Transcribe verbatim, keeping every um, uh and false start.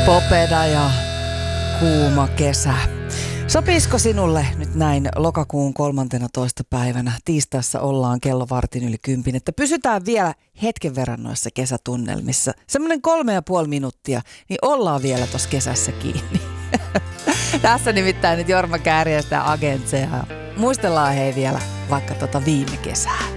Popeda ja kuuma kesä. Sopisiko sinulle nyt näin lokakuun kolmanteenatoista päivänä? Tiistaissa ollaan kello vartin yli kympin, että pysytään vielä hetken verran noissa kesätunnelmissa. Semmoinen kolme ja puoli minuuttia, niin ollaan vielä tuossa kesässä kiinni. Tässä nimittäin nyt Jorma Kääriäistä ja Agentseja. Muistellaan hei vielä vaikka tota viime kesää.